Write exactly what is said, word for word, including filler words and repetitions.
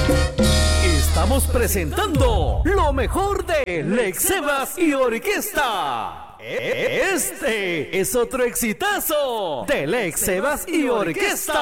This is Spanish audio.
Estamos presentando lo mejor de Lex Sebas y Orquesta. Este es otro exitazo de Lex Sebas y Orquesta.